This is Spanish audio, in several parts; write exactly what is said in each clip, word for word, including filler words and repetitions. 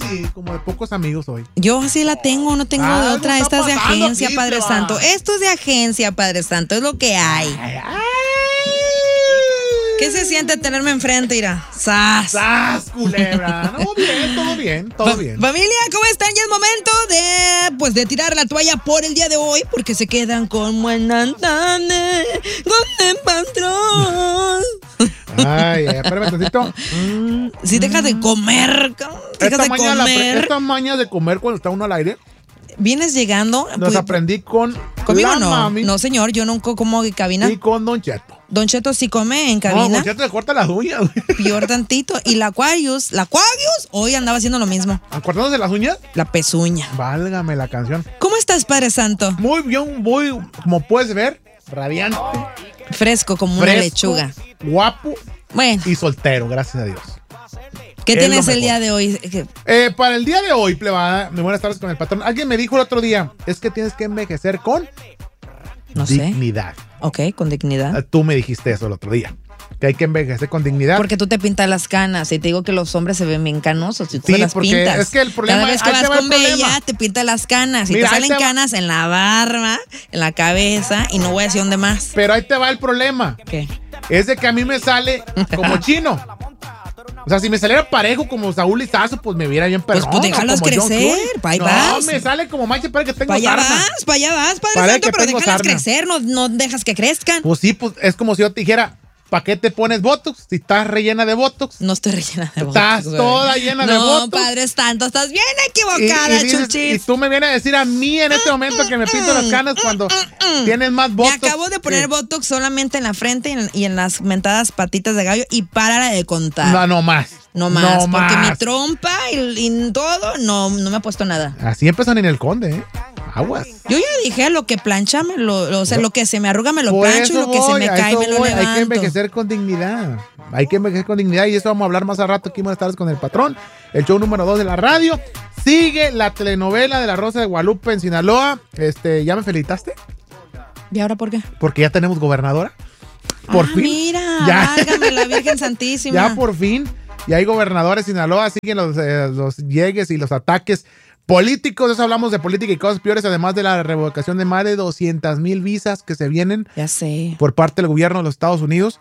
sí, como de pocos amigos hoy. Yo sí la tengo, no tengo Ah, de otra. Esta es de agencia, aquí, Padre pleba. Santo. Esto es de agencia, Padre Santo. Es lo que hay. Ay, ay. ¿Qué se siente tenerme enfrente, Ira? ¡Sas! ¡Sas, culebra! No, bien, todo bien, todo Fa- bien. Familia, ¿cómo están? Ya es momento de, pues, de tirar la toalla por el día de hoy, porque se quedan con Buenantane, con el patrón. Ay, ay, espérame tantito. Mm, Si dejas de comer, cabrón, dejas esta, de maña la pre- comer. esta maña de comer cuando está uno al aire, Vienes llegando. nos pues, aprendí con ¿Conmigo la no? mami No, señor, yo nunca como en cabina. y con Don Cheto. Don Cheto sí come en No, cabina. Don Cheto se corta las uñas, güey. Peor tantito. Y la Aquarius, la Aquarius, hoy andaba haciendo lo mismo. ¿Cortándose las uñas? La pezuña. Válgame la canción. ¿Cómo estás, Padre Santo? Muy bien, muy, como puedes ver, radiante, Fresco como una fresco, lechuga. guapo Bueno, y soltero, gracias a Dios. ¿qué es tienes lo el mejor. día de hoy? ¿Qué- Eh, para el día de hoy, plebada, muy buenas tardes con el patrón. Alguien me dijo el otro día, es que tienes que envejecer con No sé. dignidad. Ok, con dignidad. Ah, Tú me dijiste eso el otro día, que hay que envejecer con dignidad. Porque tú te pintas las canas y te digo que los hombres se ven bien canosos y tú Sí, te las porque pintas. es que el problema- Cada vez que ahí te vas va el con problema. Bella, te pintas las canas y Mira, te ahí salen te va- canas en la barba, en la cabeza y no voy a decir dónde más. Pero ahí te va el problema. ¿Qué? Es de que a mí me sale como chino. O sea, si me saliera parejo como Saúl Lizazo, pues me viera bien Pues, perrón. pues, déjalos como John crecer, Cruise. pa' ahí No, vas. me sale como manche, parece que tengo Para allá sarna. vas, para allá vas, Padre Parece Santo, que pero tengo déjalas sarna. crecer, no, no dejas que crezcan. Pues sí, pues es como si yo te dijera, ¿para qué te pones Botox? Si estás rellena de Botox. No estoy rellena de botox. Estás güey. toda llena de No, botox. Padre Santo, estás bien Y, equivocada, y dices- y chuchis. tú me vienes a decir a mí en este momento que me pinto las canas cuando tienes más Me Botox. acabo de poner que- botox solamente en la frente y en, y en las mentadas patitas de gallo y párala de contar. No, no más. No más, No porque más. mi trompa y, y todo, no, no me ha puesto nada. Así empiezan en el Conde, ¿eh? Aguas. Yo ya dije, lo que plancha, me lo, lo- o sea, lo que se me arruga me lo Por plancho y eso lo que se voy, me a cae eso me lo voy. Hay que levanto. envejecer con dignidad. Hay que envejecer con dignidad y eso vamos a hablar más a rato aquí. Buenas tardes con el patrón. El show número dos de la radio. Sigue la telenovela de La Rosa de Guadalupe en Sinaloa. Este, ¿ya me felicitaste? ¿Y ahora por qué? Porque ya tenemos gobernadora. Por ah, fin. mira, Ya. válgame la Virgen Santísima. Ya por fin. Y hay gobernadores de Sinaloa. Siguen los, eh, los llegues y los ataques políticos. Eso hablamos de política y cosas peores. Además de la revocación de más de doscientas mil visas que se vienen Ya sé. por parte del gobierno de los Estados Unidos.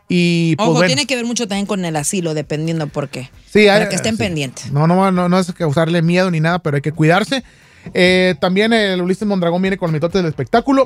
Y pues Ojo, bueno, tiene que ver mucho también con el asilo, dependiendo por qué. sí, Para hay- que estén sí. pendientes. No, no, no, no es causarle miedo ni nada, pero hay que cuidarse. Eh, también el Ulises Mondragón viene con el mitote del espectáculo.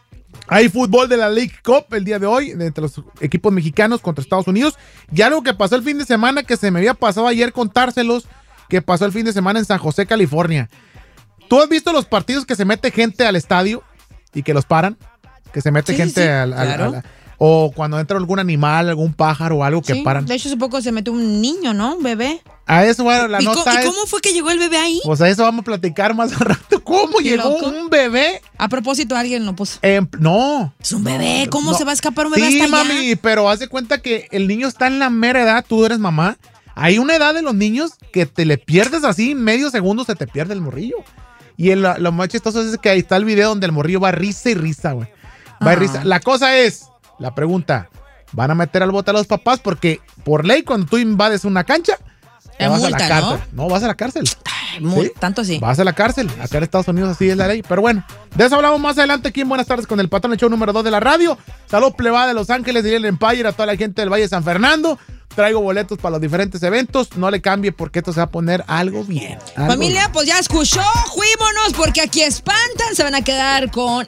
Hay fútbol de la League Cup el día de hoy, entre los equipos mexicanos contra Estados Unidos. Y algo que pasó el fin de semana, que se me había pasado ayer contárselos, que pasó el fin de semana en San José, California. ¿Tú has visto los partidos que se mete gente al estadio y que los paran? Que se mete Sí, gente sí, al... al- claro. al- o cuando entra algún animal, algún pájaro o algo que Sí, paran. de hecho, hace poco se metió un niño, ¿no? Un bebé. A eso, bueno, la ¿Y, nota co- y es... cómo fue que llegó el bebé ahí? Pues a eso vamos a platicar más al rato. ¿Cómo Qué llegó loco. un bebé? A propósito, alguien lo puso. en- no. Es un bebé, ¿cómo No. se va a escapar un bebé Sí, hasta allá? mami, pero haz de cuenta que el niño está en la mera edad, tú eres mamá. Hay una edad de los niños que te le pierdes así, en medio segundo se te pierde el morrillo. Y el- lo más chistoso es que ahí está el video donde el morrillo va risa y risa, güey. Va y Ah. risa. La cosa es, la pregunta, ¿van a meter al bote a los papás? Porque por ley, cuando tú invades una cancha, te Es vas a multa, la cárcel. ¿no? vas a la cárcel. Ay, muy- ¿Sí? Tanto así. Vas a la cárcel. Acá en Estados Unidos así es la ley. Pero bueno, de eso hablamos más adelante aquí en Buenas tardes con el patrón, el show número dos de la radio. Salud plebada de Los Ángeles y el Empire, a toda la gente del Valle de San Fernando. Traigo boletos para los diferentes eventos. No le cambie porque esto se va a poner algo bien. algo Familia, bien. pues ya escuchó, fuímonos porque aquí espantan, se van a quedar con...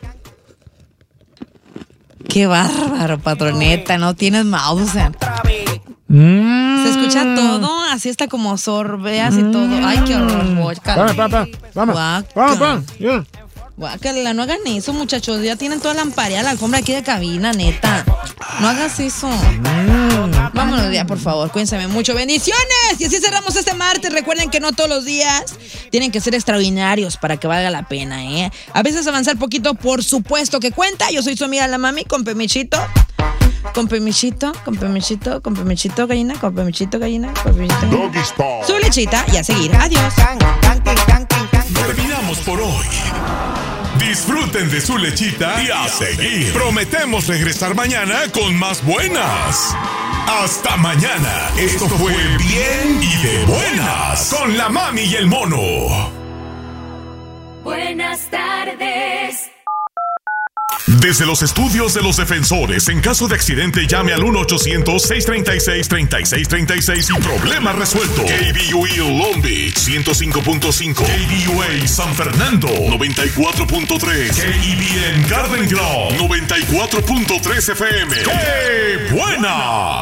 Qué bárbaro, patroneta, no tienes mouse. Mm. Se escucha todo, así está como sorbeas y todo. Ay, qué horror, guácala. Vamos, vamos, vamos. Guácala. Vamos, vamos. Yeah. Guácala, no hagan eso, muchachos. Ya tienen toda la amparea, la alfombra aquí de cabina, neta. No hagas eso. Vámonos ya, por favor. Cuídense mucho. Bendiciones. Y así cerramos este martes. Recuerden que no todos los días tienen que ser extraordinarios para que valga la pena, ¿eh? A veces avanzar poquito, por supuesto que cuenta. Yo soy su amiga la mami, con pemichito. Con pemichito, con pemichito, con pemichito, gallina, con pemichito, gallina, con pemichito. Doggy Style. Su lechita y a seguir. Adiós. Terminamos por hoy. Disfruten de su lechita y a seguir. Prometemos regresar mañana con más buenas. Hasta mañana. Esto fue Bien y de Buenas con la Mami y el Mono. Buenas tardes. Desde los estudios de los defensores, en caso de accidente, llame al uno ochocientos, seiscientos treinta y seis, treinta y seis treinta y seis y problema resuelto. K B U A Long Beach, ciento cinco punto cinco. K B U A San Fernando, noventa y cuatro punto tres. K E B N Garden Grove, noventa y cuatro punto tres F M. ¡Qué buena!